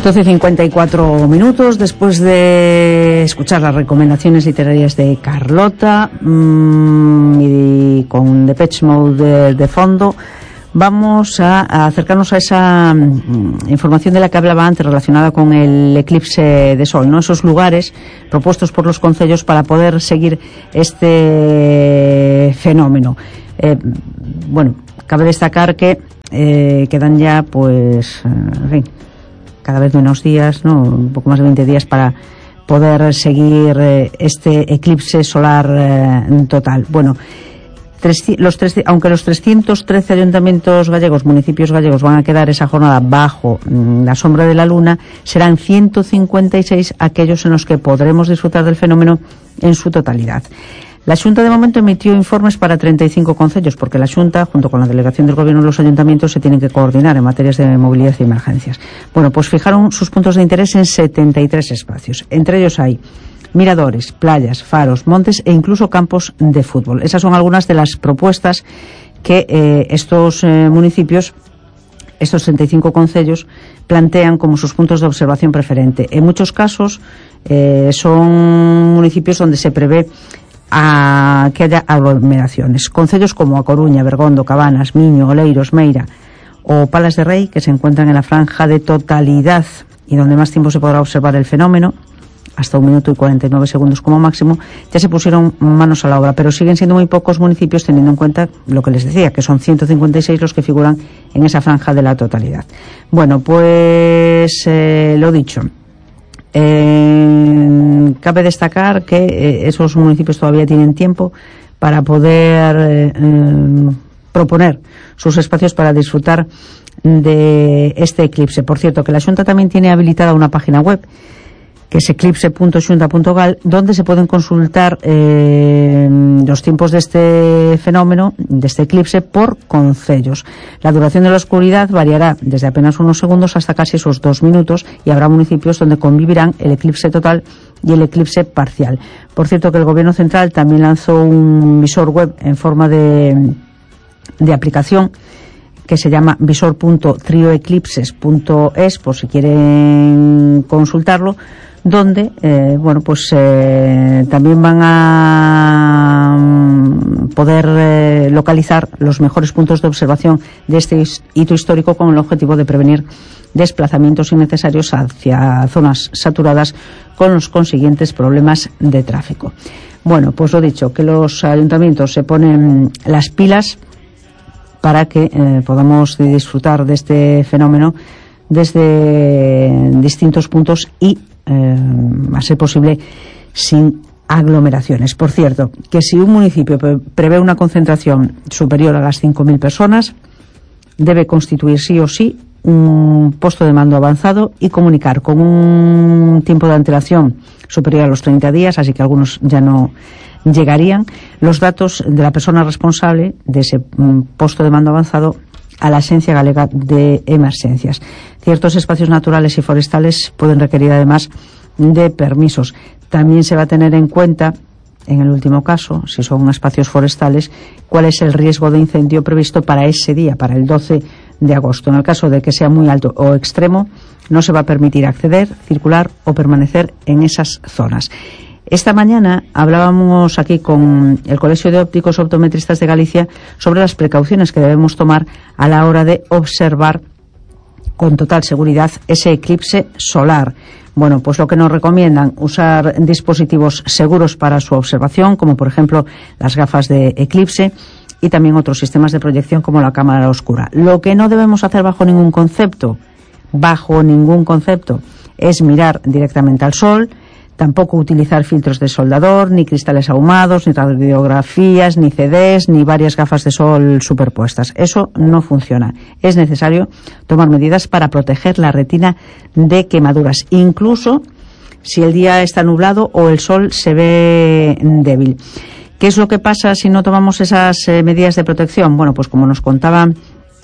12:54 después de escuchar las recomendaciones literarias de Carlota y con Depeche Mode de fondo, vamos a acercarnos a esa información de la que hablaba antes relacionada con el eclipse de sol, ¿no? Esos lugares propuestos por los concellos para poder seguir este fenómeno. Bueno, cabe destacar que quedan ya, pues, en fin, cada vez menos días, ¿no? Un poco más de 20 días para poder seguir este eclipse solar total. Bueno, aunque los 313 ayuntamientos gallegos, municipios gallegos, van a quedar esa jornada bajo la sombra de la luna, serán 156 aquellos en los que podremos disfrutar del fenómeno en su totalidad. La Xunta de momento emitió informes para 35 concellos, porque la Xunta, junto con la delegación del Gobierno y los ayuntamientos, se tienen que coordinar en materias de movilidad y emergencias. Bueno, pues fijaron sus puntos de interés en 73 espacios. Entre ellos hay miradores, playas, faros, montes e incluso campos de fútbol. Esas son algunas de las propuestas que estos municipios, estos 35 concellos, plantean como sus puntos de observación preferente. En muchos casos son municipios donde se prevé que haya aglomeraciones. Concellos como A Coruña, Bergondo, Cabanas, Miño, Oleiros, Meira o Palas de Rei, que se encuentran en la franja de totalidad y donde más tiempo se podrá observar el fenómeno, hasta 1 minuto y 49 segundos como máximo, ya se pusieron manos a la obra, pero siguen siendo muy pocos municipios, teniendo en cuenta lo que les decía, que son 156 los que figuran en esa franja de la totalidad. Bueno, pues lo dicho. Cabe destacar que esos municipios todavía tienen tiempo para poder proponer sus espacios para disfrutar de este eclipse. Por cierto, que la Xunta también tiene habilitada una página web, que es eclipse.xunta.gal, donde se pueden consultar los tiempos de este fenómeno, de este eclipse, por concellos. La duración de la oscuridad variará desde apenas unos segundos hasta casi esos 2 minutos, y habrá municipios donde convivirán el eclipse total y el eclipse parcial. Por cierto, que el Gobierno Central también lanzó un visor web en forma de aplicación, que se llama visor.trioeclipses.es, por si quieren consultarlo, donde también van a poder localizar los mejores puntos de observación de este hito histórico, con el objetivo de prevenir desplazamientos innecesarios hacia zonas saturadas con los consiguientes problemas de tráfico. Bueno, pues lo dicho, que los ayuntamientos se ponen las pilas para que podamos disfrutar de este fenómeno desde distintos puntos y, a ser posible, sin aglomeraciones. Por cierto, que si un municipio prevé una concentración superior a las 5.000 personas, debe constituir sí o sí un puesto de mando avanzado y comunicar con un tiempo de antelación superior a los 30 días, así que algunos ya no llegarían, los datos de la persona responsable de ese puesto de mando avanzado a la Agencia Galega de Emergencias. Ciertos espacios naturales y forestales pueden requerir además de permisos. También se va a tener en cuenta, en el último caso, si son espacios forestales, cuál es el riesgo de incendio previsto para ese día, para el 12 de agosto. En el caso de que sea muy alto o extremo, no se va a permitir acceder, circular o permanecer en esas zonas. Esta mañana hablábamos aquí con el Colegio de Ópticos Optometristas de Galicia sobre las precauciones que debemos tomar a la hora de observar con total seguridad ese eclipse solar. Bueno, pues lo que nos recomiendan: usar dispositivos seguros para su observación, como por ejemplo las gafas de eclipse, y también otros sistemas de proyección como la cámara oscura. Lo que no debemos hacer bajo ningún concepto, es mirar directamente al sol. Tampoco utilizar filtros de soldador, ni cristales ahumados, ni radiografías, ni CDs, ni varias gafas de sol superpuestas. Eso no funciona. Es necesario tomar medidas para proteger la retina de quemaduras, incluso si el día está nublado o el sol se ve débil. ¿Qué es lo que pasa si no tomamos esas medidas de protección? Bueno, pues como nos contaban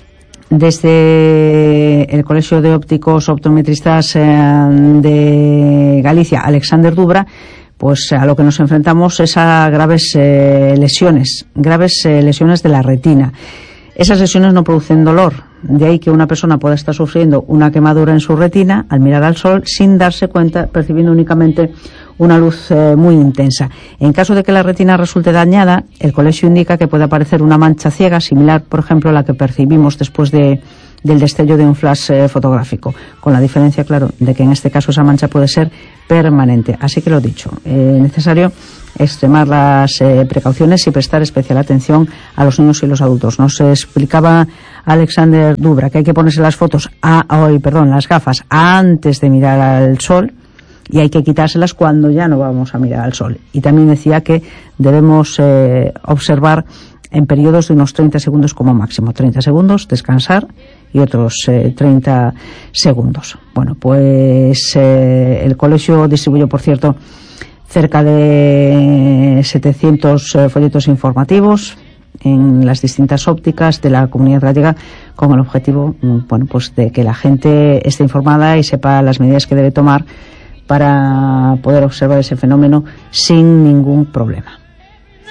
desde el Colegio de Ópticos Optometristas de Galicia, Alexander Dubra, pues a lo que nos enfrentamos es a graves lesiones de la retina. Esas lesiones no producen dolor, De ahí que una persona pueda estar sufriendo una quemadura en su retina al mirar al sol sin darse cuenta, percibiendo únicamente una luz muy intensa. En caso de que la retina resulte dañada, el colegio indica que puede aparecer una mancha ciega similar, por ejemplo, a la que percibimos después del destello de un flash fotográfico, con la diferencia, claro, de que en este caso esa mancha puede ser permanente. Así que lo dicho, necesario extremar las precauciones y prestar especial atención a los niños y los adultos. Nos explicaba Alexander Dubra que hay que ponerse las gafas antes de mirar al sol, y hay que quitárselas cuando ya no vamos a mirar al sol. Y también decía que debemos observar en periodos de unos 30 segundos como máximo. 30 segundos, descansar, y otros 30 segundos. Bueno, pues el colegio distribuyó, por cierto, cerca de 700 folletos informativos en las distintas ópticas de la Comunidad Gallega, con el objetivo, bueno, pues de que la gente esté informada y sepa las medidas que debe tomar para poder observar ese fenómeno sin ningún problema.